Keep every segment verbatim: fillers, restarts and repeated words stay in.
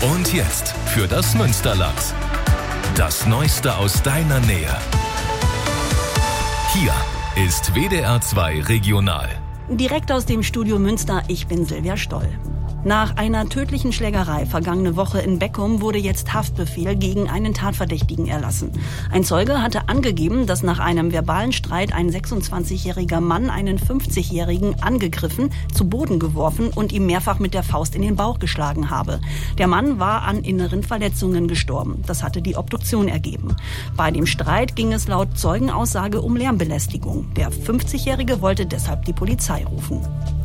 Und jetzt für das Münsterland. Das Neueste aus deiner Nähe. Hier ist W D R zwei Regional. Direkt aus dem Studio Münster, ich bin Silvia Stoll. Nach einer tödlichen Schlägerei vergangene Woche in Beckum wurde jetzt Haftbefehl gegen einen Tatverdächtigen erlassen. Ein Zeuge hatte angegeben, dass nach einem verbalen Streit ein sechsundzwanzigjähriger Mann einen fünfzigjährigen angegriffen, zu Boden geworfen und ihm mehrfach mit der Faust in den Bauch geschlagen habe. Der Mann war an inneren Verletzungen gestorben. Das hatte die Obduktion ergeben. Bei dem Streit ging es laut Zeugenaussage um Lärmbelästigung. Der fünfzigjährige wollte deshalb die Polizei rufen.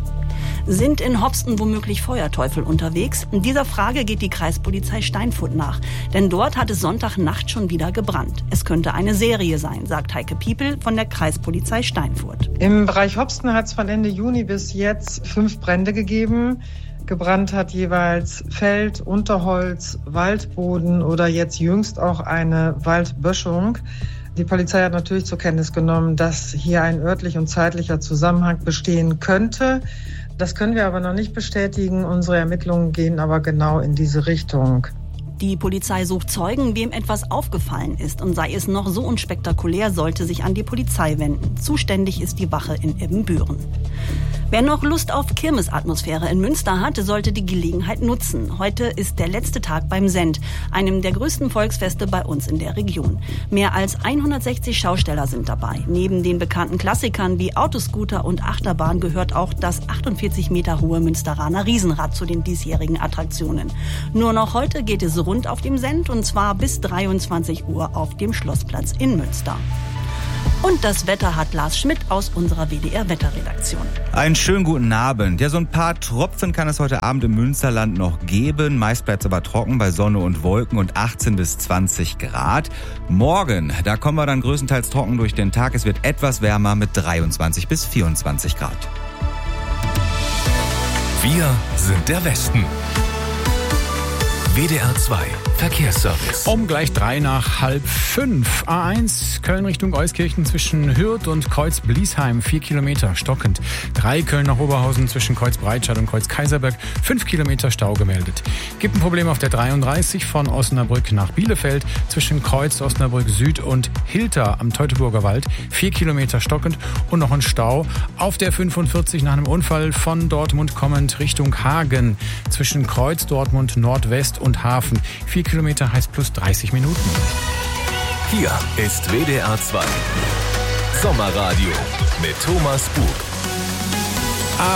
Sind in Hopsten womöglich Feuerteufel unterwegs? In dieser Frage geht die Kreispolizei Steinfurt nach. Denn dort hat es Sonntagnacht schon wieder gebrannt. Es könnte eine Serie sein, sagt Heike Piepel von der Kreispolizei Steinfurt. Im Bereich Hopsten hat es von Ende Juni bis jetzt fünf Brände gegeben. Gebrannt hat jeweils Feld, Unterholz, Waldboden oder jetzt jüngst auch eine Waldböschung. Die Polizei hat natürlich zur Kenntnis genommen, dass hier ein örtlich und zeitlicher Zusammenhang bestehen könnte. Das können wir aber noch nicht bestätigen. Unsere Ermittlungen gehen aber genau in diese Richtung. Die Polizei sucht Zeugen, wem etwas aufgefallen ist. Und sei es noch so unspektakulär, sollte sich an die Polizei wenden. Zuständig ist die Wache in Ibbenbüren. Wer noch Lust auf Kirmesatmosphäre in Münster hat, sollte die Gelegenheit nutzen. Heute ist der letzte Tag beim Send, einem der größten Volksfeste bei uns in der Region. Mehr als hundertsechzig Schausteller sind dabei. Neben den bekannten Klassikern wie Autoscooter und Achterbahn gehört auch das achtundvierzig Meter hohe Münsteraner Riesenrad zu den diesjährigen Attraktionen. Nur noch heute geht es rund auf dem Send und zwar bis dreiundzwanzig Uhr auf dem Schlossplatz in Münster. Und das Wetter hat Lars Schmidt aus unserer W D R-Wetterredaktion. Einen schönen guten Abend. Ja, so ein paar Tropfen kann es heute Abend im Münsterland noch geben. Meist bleibt es aber trocken bei Sonne und Wolken und achtzehn bis zwanzig Grad. Morgen, da kommen wir dann größtenteils trocken durch den Tag. Es wird etwas wärmer mit dreiundzwanzig bis vierundzwanzig Grad. Wir sind der Westen. W D R zwei Verkehrsservice. Um gleich drei nach halb fünf. A eins Köln Richtung Euskirchen zwischen Hürth und Kreuz-Bliesheim. Vier Kilometer stockend. Drei Köln nach Oberhausen zwischen Kreuz-Breitscheid und Kreuz-Kaiserberg. Fünf Kilometer Stau gemeldet. Gibt ein Problem auf der dreiunddreißig von Osnabrück nach Bielefeld zwischen Kreuz, Osnabrück Süd und Hilter am Teutoburger Wald. Vier Kilometer stockend und noch ein Stau auf der fünfundvierzig nach einem Unfall von Dortmund kommend Richtung Hagen zwischen Kreuz, Dortmund Nordwest und Hafen. Vier Kilometer heißt plus dreißig Minuten. Hier ist W D R zwei Sommerradio mit Thomas Bug.